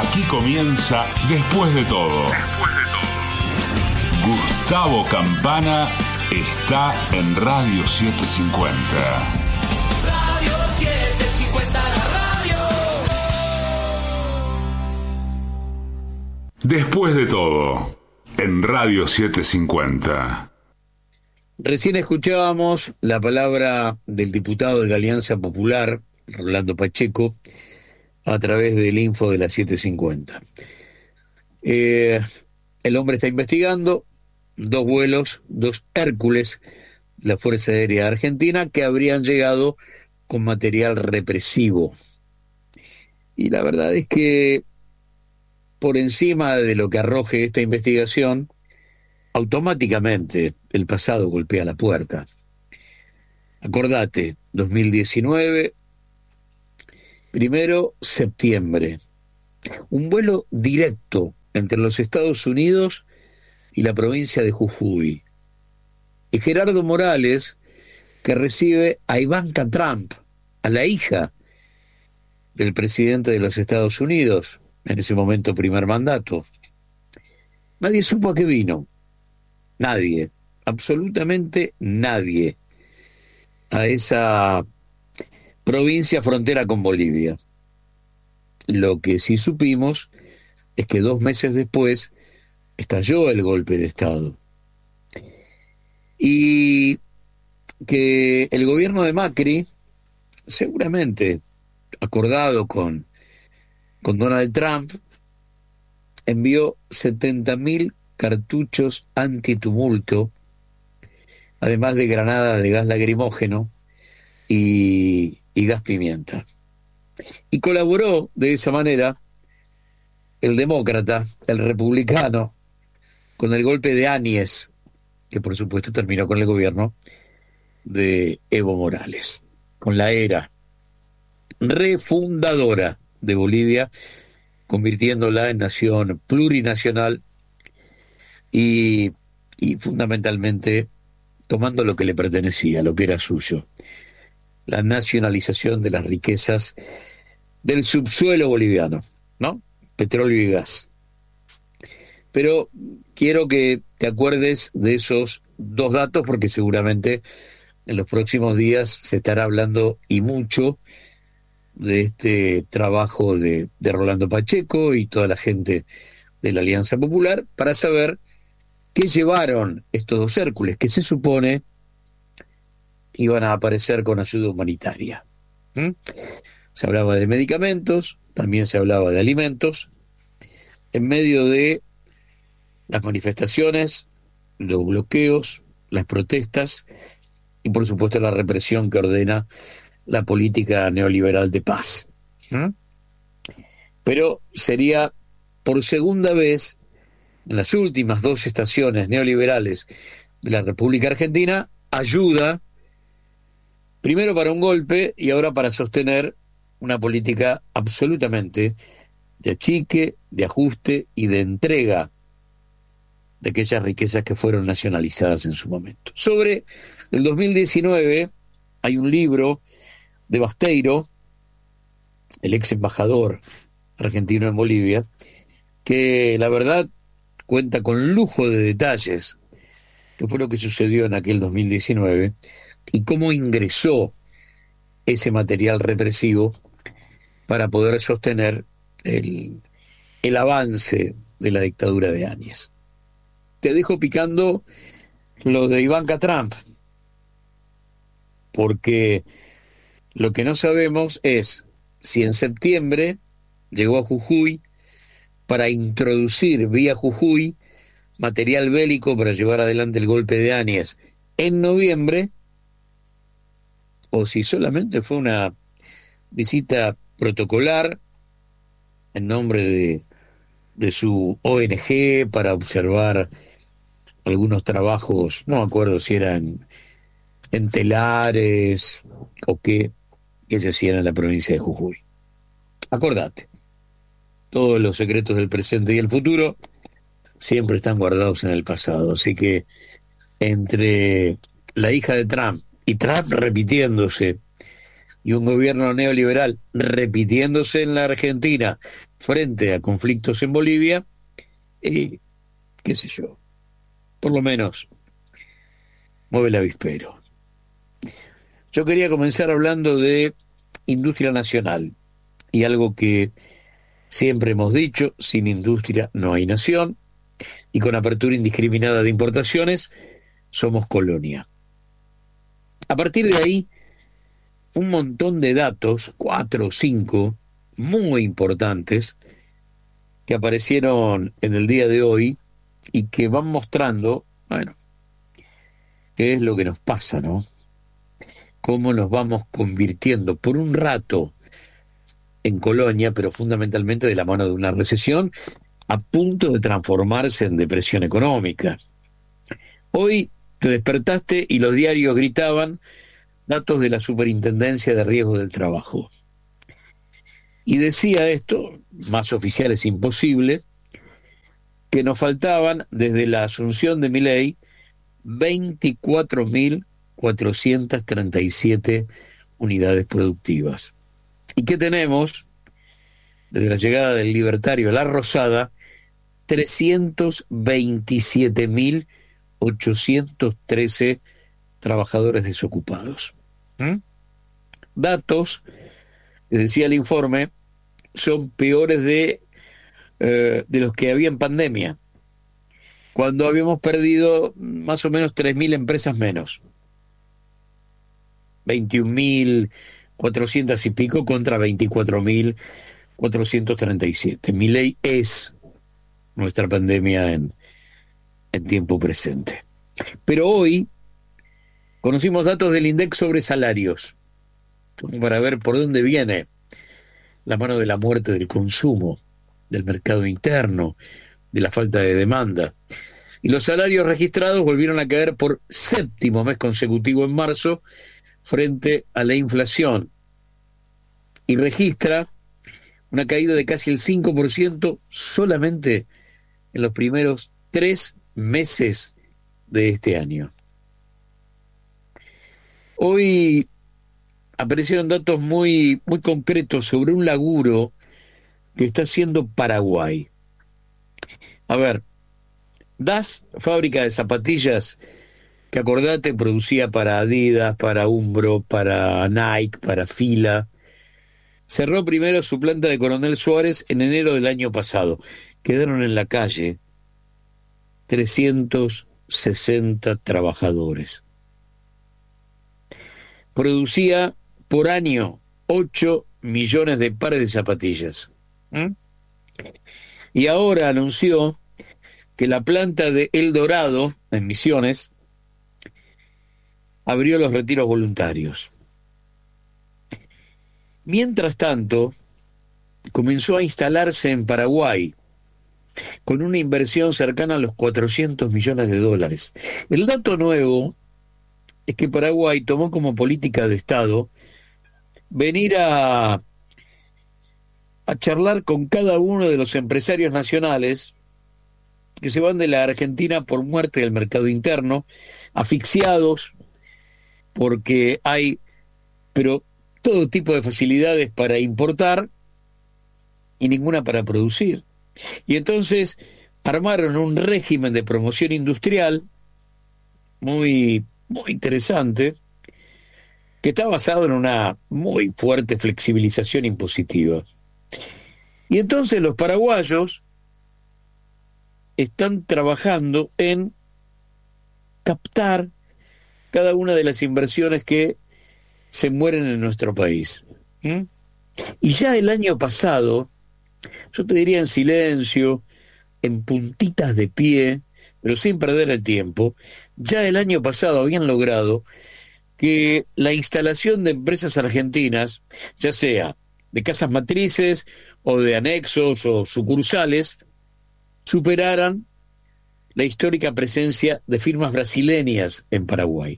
Aquí comienza Después de todo. Después de todo. Gustavo Campana está en Radio 750. Radio 750, la radio. Después de todo, en Radio 750. Recién escuchábamos la palabra del diputado de la Alianza Popular, Rolando Pacheco, a través del info de la 750. El hombre está investigando 2 vuelos, 2 Hércules de la Fuerza Aérea Argentina que habrían llegado con material represivo. Y la verdad es que por encima de lo que arroje esta investigación, automáticamente el pasado golpea la puerta. Acordate, 2019, 1 septiembre, un vuelo directo entre los Estados Unidos y la provincia de Jujuy. Y Gerardo Morales, que recibe a Ivanka Trump, a la hija del presidente de los Estados Unidos, en ese momento primer mandato. Nadie supo a qué vino. Nadie, absolutamente nadie, a esa provincia frontera con Bolivia. Lo que sí supimos es que 2 meses después estalló el golpe de Estado y que el gobierno de Macri, seguramente acordado con Donald Trump, envió 70.000 cartuchos antitumulto, además de granadas de gas lacrimógeno y gas pimienta. Y colaboró de esa manera el demócrata, el republicano, con el golpe de Áñez, que por supuesto terminó con el gobierno de Evo Morales, con la era refundadora de Bolivia, convirtiéndola en nación plurinacional y fundamentalmente tomando lo que le pertenecía, lo que era suyo, la nacionalización de las riquezas del subsuelo boliviano, ¿no? Petróleo y gas. Pero quiero que te acuerdes de esos 2 datos porque seguramente en los próximos días se estará hablando y mucho de este trabajo de Rolando Pacheco y toda la gente de la Alianza Popular para saber qué llevaron estos 2 Hércules que se supone iban a aparecer con ayuda humanitaria. Se hablaba de medicamentos, también se hablaba de alimentos, en medio de las manifestaciones, los bloqueos, las protestas y por supuesto la represión que ordena la política neoliberal de paz. Pero sería por segunda vez en las últimas 2 estaciones neoliberales de la República Argentina, ayuda primero para un golpe y ahora para sostener una política absolutamente de achique, de ajuste y de entrega de aquellas riquezas que fueron nacionalizadas en su momento. Sobre el 2019 hay un libro de Basteiro, el ex embajador argentino en Bolivia, que la verdad cuenta con lujo de detalles qué fue lo que sucedió en aquel 2019 y cómo ingresó ese material represivo para poder sostener el avance de la dictadura de Áñez. Te dejo picando lo de Ivanka Trump, porque lo que no sabemos es si en septiembre llegó a Jujuy para introducir vía Jujuy material bélico para llevar adelante el golpe de Áñez en noviembre, o si solamente fue una visita protocolar en nombre de su ONG para observar algunos trabajos, no me acuerdo si eran en telares o qué, que se hacían en la provincia de Jujuy. Acordate, todos los secretos del presente y el futuro siempre están guardados en el pasado, así que entre la hija de Trump y Trump repitiéndose y un gobierno neoliberal repitiéndose en la Argentina frente a conflictos en Bolivia, qué sé yo, por lo menos mueve el avispero. Yo quería comenzar hablando de industria nacional y algo que siempre hemos dicho: sin industria no hay nación, y con apertura indiscriminada de importaciones somos colonia. A partir de ahí, un montón de datos, 4 o 5, muy importantes, que aparecieron en el día de hoy y que van mostrando, bueno, qué es lo que nos pasa, ¿no? Cómo nos vamos convirtiendo por un rato en colonia, pero fundamentalmente de la mano de una recesión a punto de transformarse en depresión económica. Hoy te despertaste y los diarios gritaban datos de la Superintendencia de Riesgo del Trabajo. Y decía esto, más oficial es imposible, que nos faltaban desde la asunción de Milei 24.437 unidades productivas. Y que tenemos, desde la llegada del libertario a la Rosada, 327.813 trabajadores desocupados. Datos, les decía el informe, son peores de los que había en pandemia, cuando habíamos perdido más o menos 3.000 empresas menos. 21.400 y pico contra 24.437. Milei es nuestra pandemia en tiempo presente. Pero hoy conocimos datos del INDEC sobre salarios, para ver por dónde viene la mano de la muerte del consumo, del mercado interno, de la falta de demanda. Y los salarios registrados volvieron a caer por 7º mes consecutivo en marzo frente a la inflación, y registra una caída de casi el 5% solamente en los primeros 3 meses de este año. Hoy aparecieron datos muy concretos sobre un laburo que está haciendo Paraguay. A ver, DAS, fábrica de zapatillas, que acordate producía para Adidas, para Umbro, para Nike, para Fila, cerró primero su planta de Coronel Suárez en enero del año pasado. Quedaron en la calle 360 trabajadores. Producía por año 8 millones de pares de zapatillas. Y ahora anunció que la planta de El Dorado, en Misiones, abrió los retiros voluntarios. Mientras tanto, comenzó a instalarse en Paraguay, con una inversión cercana a los 400 millones de dólares. El dato nuevo es que Paraguay tomó como política de Estado venir a charlar con cada uno de los empresarios nacionales que se van de la Argentina por muerte del mercado interno, asfixiados porque hay todo tipo de facilidades para importar y ninguna para producir. Y entonces armaron un régimen de promoción industrial muy interesante, que está basado en una muy fuerte flexibilización impositiva. Y entonces los paraguayos están trabajando en captar cada una de las inversiones que se mueren en nuestro país. Y ya el año pasado, yo te diría en silencio, en puntitas de pie, pero sin perder el tiempo, ya el año pasado habían logrado que la instalación de empresas argentinas, ya sea de casas matrices o de anexos o sucursales, superaran la histórica presencia de firmas brasileñas en Paraguay.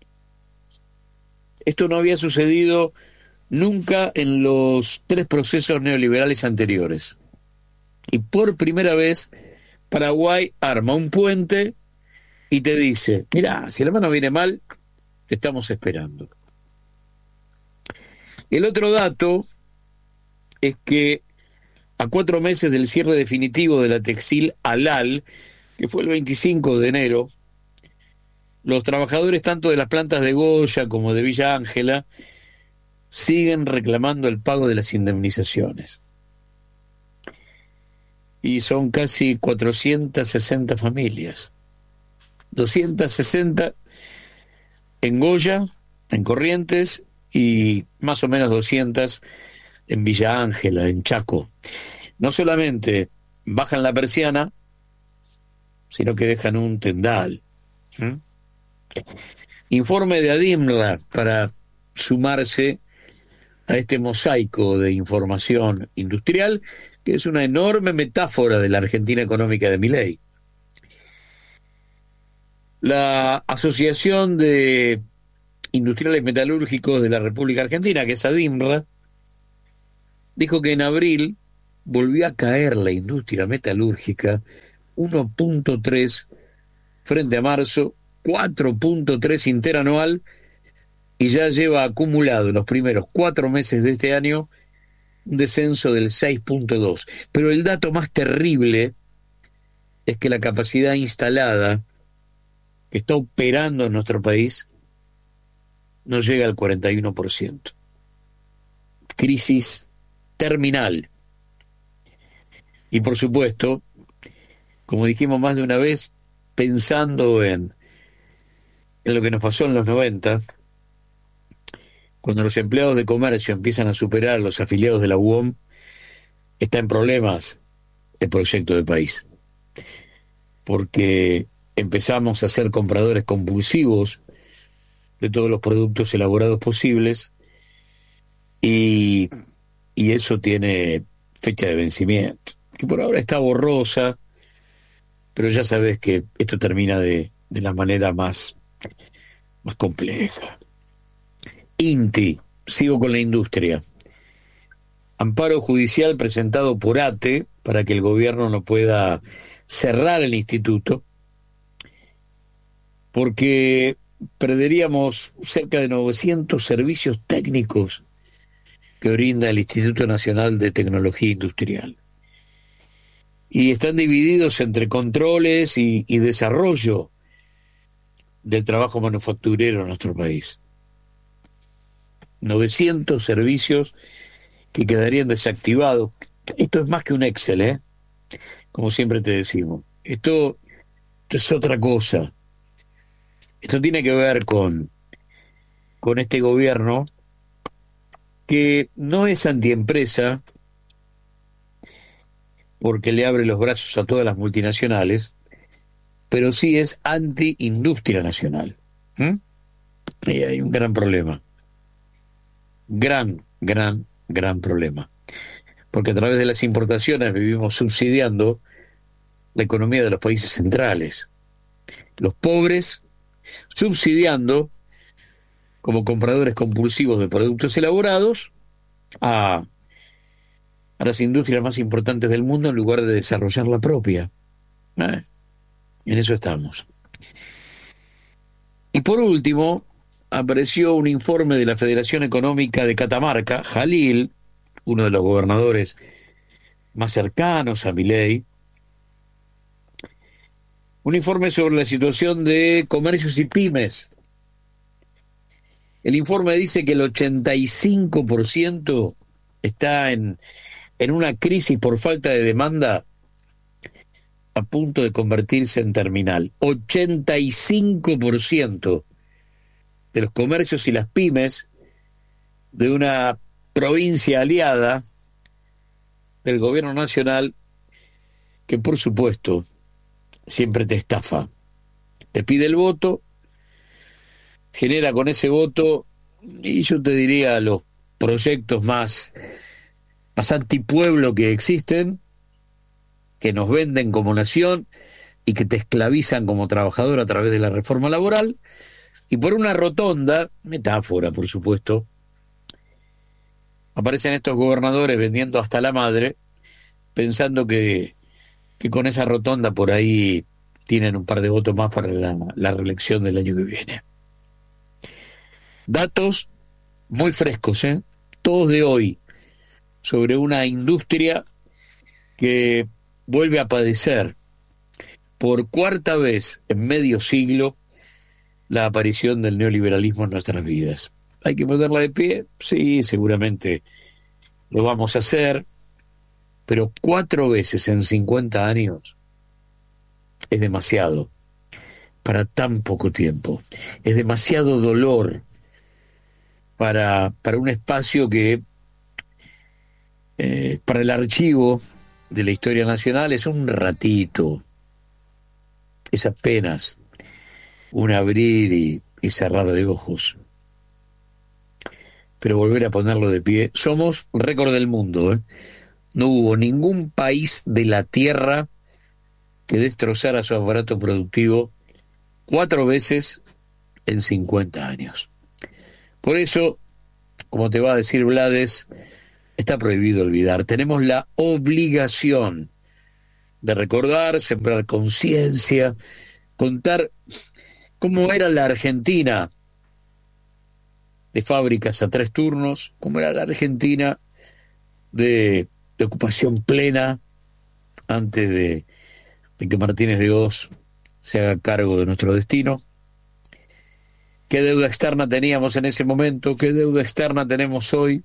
Esto no había sucedido nunca en los 3 procesos neoliberales anteriores. Y por primera vez, Paraguay arma un puente y te dice: mirá, si la mano viene mal, te estamos esperando. El otro dato es que a 4 meses del cierre definitivo de la textil Alal, que fue el 25 de enero, los trabajadores tanto de las plantas de Goya como de Villa Ángela siguen reclamando el pago de las indemnizaciones. Y son casi 460 familias. 260 en Goya, en Corrientes, y más o menos 200 en Villa Ángela, en Chaco. No solamente bajan la persiana, sino que dejan un tendal. Informe de ADIMRA para sumarse a este mosaico de información industrial, que es una enorme metáfora de la Argentina económica de Milei. La Asociación de Industriales Metalúrgicos de la República Argentina, que es ADIMRA, dijo que en abril volvió a caer la industria metalúrgica 1.3 frente a marzo, 4.3 interanual, y ya lleva acumulado en los primeros 4 meses de este año un descenso del 6.2. Pero el dato más terrible es que la capacidad instalada que está operando en nuestro país no llega al 41%. Crisis terminal. Y por supuesto, como dijimos más de una vez, pensando en lo que nos pasó en los 90, cuando los empleados de comercio empiezan a superar a los afiliados de la UOM, está en problemas el proyecto de país. Porque empezamos a ser compradores compulsivos de todos los productos elaborados posibles y eso tiene fecha de vencimiento, que por ahora está borrosa, pero ya sabes que esto termina de la manera más compleja. INTI, sigo con la industria. Amparo judicial presentado por ATE para que el gobierno no pueda cerrar el instituto, porque perderíamos cerca de 900 servicios técnicos que brinda el Instituto Nacional de Tecnología Industrial. Y están divididos entre controles y desarrollo del trabajo manufacturero en nuestro país. 900 servicios que quedarían desactivados. Esto es más que un Excel, ¿eh? Como siempre te decimos. Esto es otra cosa. Esto tiene que ver con este gobierno que no es antiempresa porque le abre los brazos a todas las multinacionales, pero sí es anti-industria nacional. Y hay un gran problema. Gran problema. Porque a través de las importaciones vivimos subsidiando la economía de los países centrales. Los pobres subsidiando como compradores compulsivos de productos elaborados a las industrias más importantes del mundo en lugar de desarrollar la propia. En eso estamos. Y por último, apareció un informe de la Federación Económica de Catamarca, Jalil, uno de los gobernadores más cercanos a Milei, un informe sobre la situación de comercios y pymes. El informe dice que el 85% está en una crisis por falta de demanda a punto de convertirse en terminal. 85% de los comercios y las pymes de una provincia aliada del gobierno nacional que, por supuesto, siempre te estafa. Te pide el voto, genera con ese voto, y yo te diría, los proyectos más antipueblo que existen, que nos venden como nación y que te esclavizan como trabajador a través de la reforma laboral, y por una rotonda, metáfora por supuesto, aparecen estos gobernadores vendiendo hasta la madre, pensando que con esa rotonda por ahí tienen un par de votos más para la reelección del año que viene. Datos muy frescos, todos de hoy, sobre una industria que vuelve a padecer por cuarta vez en medio siglo la aparición del neoliberalismo en nuestras vidas. ¿Hay que ponerla de pie? Sí, seguramente lo vamos a hacer, pero 4 veces en 50 años es demasiado para tan poco tiempo. Es demasiado dolor para un espacio que, para el archivo de la historia nacional, es un ratito, es apenas un abrir y cerrar de ojos. Pero volver a ponerlo de pie. Somos récord del mundo, ¿eh? No hubo ningún país de la Tierra que destrozara su aparato productivo 4 veces en 50 años. Por eso, como te va a decir Blades, está prohibido olvidar. Tenemos la obligación de recordar, sembrar conciencia, contar cómo era la Argentina de fábricas a 3 turnos, cómo era la Argentina de ocupación plena antes de que Martínez de Oz se haga cargo de nuestro destino. ¿Qué deuda externa teníamos en ese momento? ¿Qué deuda externa tenemos hoy?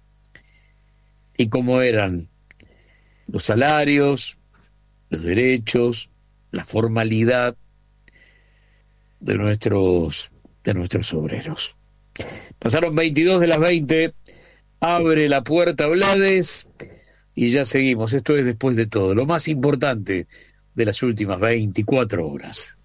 Y cómo eran los salarios, los derechos, la formalidad de nuestros obreros. Pasaron 22 de las 20, abre la puerta Blades y ya seguimos. Esto es Después de Todo, lo más importante de las últimas 24 horas.